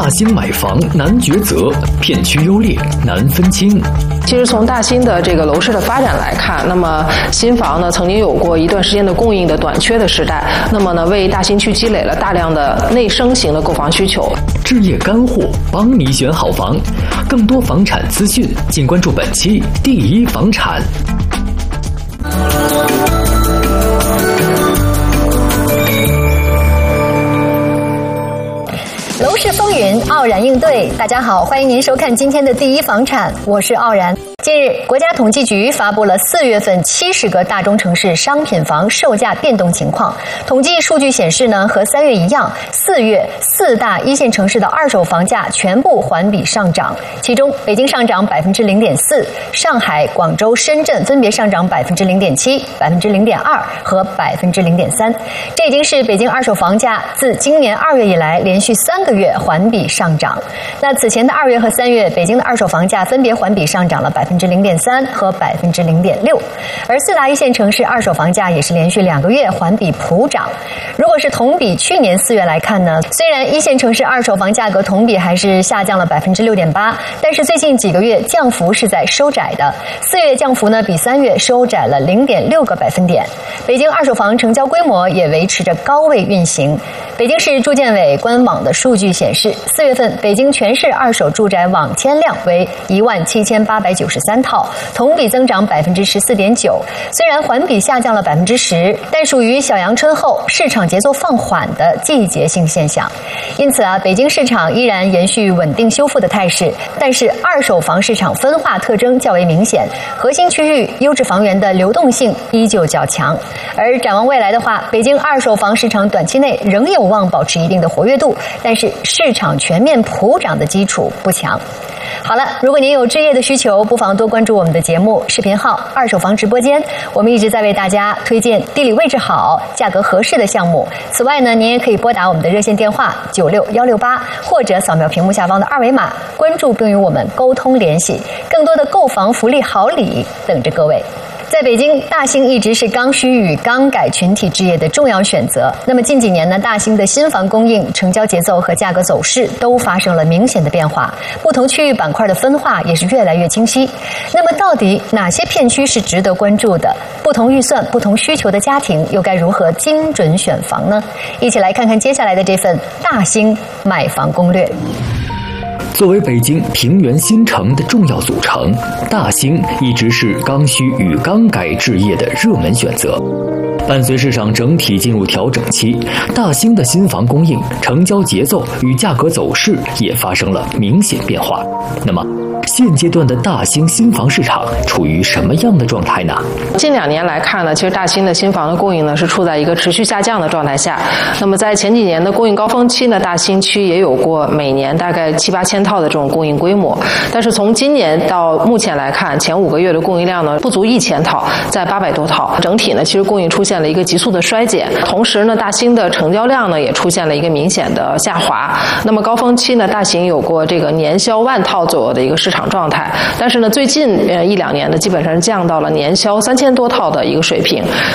大兴买房难抉择，片区优劣难分清。 其实从大兴的这个楼市的发展来看，那么新房呢曾经有过一段时间的供应的短缺的时代，那么呢为大兴区积累了大量的内生型的购房需求。 置业干货，帮你选好房。更多房产资讯，请关注本期第一房产。 楼市风云，傲然应对。大家好，欢迎您收看今天的第一房产，我是傲然。近日，国家统计局发布了4月份70个大中城市商品房售价变动情况。统计数据显示呢，和3月一样，4月4大一线城市的二手房价全部环比上涨，其中北京上涨0.4%，上海、广州、深圳分别上涨0.7%、0.2%和0.3%。这已经是北京二手房价自今年2月以来连续3个月环比上涨。那此前的2月和3月，北京的二手房价分别环比上涨了0.3%和0.6%，而4大一线城市二手房价也是连续2个月环比普涨。如果是同比去年4月来看呢，虽然一线城市二手房价格同比还是下降了6.8%，但是最近几个月降幅是在收窄的。4月降幅呢比3月收窄了0.6个百分点。北京二手房成交规模也维持着高位运行。北京市住建委官网的数据显示，4月份北京全市二手住宅网签量为17893套，同比增长14.9%。虽然环比下降了10%，但属于小阳春后市场节奏放缓的季节性现象。因此北京市场依然延续稳定修复的态势，但是二手房市场分化特征较为明显，核心区域优质房源的流动性依旧较强。而展望未来的话，北京二手房市场短期内仍有望保持一定的活跃度，但是市场全面普涨的基础不强。好了，如果您有置业的需求，不妨多关注我们的节目视频号二手房直播间，我们一直在为大家推荐地理位置好、价格合适的项目。此外呢，您也可以拨打我们的热线电话96168，或者扫描屏幕下方的2维码，关注并与我们沟通联系。更多的购房福利好礼等着各位。在北京，大兴一直是刚需与刚改群体置业的重要选择。那么近几年呢，大兴的新房供应、成交节奏和价格走势都发生了明显的变化，不同区域板块的分化也是越来越清晰。那么到底哪些片区是值得关注的？不同预算、不同需求的家庭又该如何精准选房呢？一起来看看接下来的这份大兴买房攻略。 作为北京平原新城的重要组成，大兴一直是刚需与刚改置业的热门选择。伴随市场整体进入调整期，大兴的新房供应、成交节奏与价格走势也发生了明显变化。那么现阶段的大兴新房市场处于什么样的状态呢？ 近2年来看呢，其实大兴的新房的供应呢是处在一个持续下降的状态下。那么在前几年的供应高峰期呢，大兴区也有过每年大概7-8千套的这种供应规模。但是从今年到目前来看，前5个月的供应量呢不足1000套，在800多套。整体呢，其实供应出现了一个急速的衰减。同时呢，大兴的成交量呢也出现了一个明显的下滑。那么高峰期呢，大兴有过这个年销1万套左右的一个市场状态，但是呢，最近1-2年呢，基本上降到了年销3000多套的一个水平。